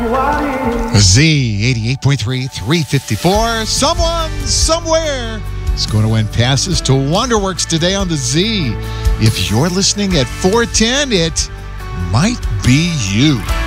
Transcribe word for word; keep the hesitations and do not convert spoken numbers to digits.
Z eighty-eight point three, three fifty-four. Someone, somewhere is going to win passes to Wonderworks today on the Z. If you're listening at four ten, it might be you.